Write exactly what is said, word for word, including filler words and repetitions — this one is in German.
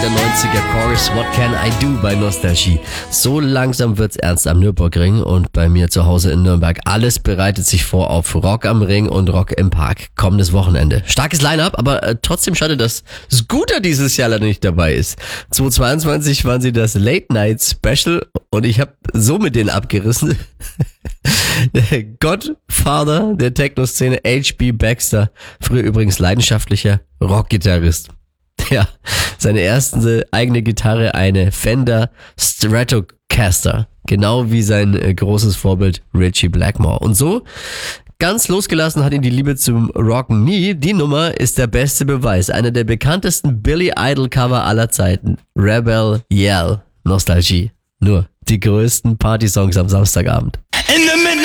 der neunziger Chorus What Can I Do bei Nostalgie. So langsam wird's ernst am Nürburgring und bei mir zu Hause in Nürnberg. Alles bereitet sich vor auf Rock am Ring und Rock im Park. Kommendes Wochenende. Starkes Line-Up, aber äh, trotzdem schade, dass Scooter dieses Jahr leider nicht dabei ist. zweitausendzweiundzwanzig waren sie das Late Night Special und ich habe so mit denen abgerissen. Der Godfather der Techno-Szene, H B Baxter, früher übrigens leidenschaftlicher Rockgitarrist. Ja, seine erste eigene Gitarre eine Fender Stratocaster, genau wie sein äh, großes Vorbild Ritchie Blackmore. Und so ganz losgelassen hat ihn die Liebe zum Rocken nie. Die Nummer ist der beste Beweis, einer der bekanntesten Billy Idol Cover aller Zeiten. Rebel Yell, Nostalgie. Nur die größten Partysongs am Samstagabend. In the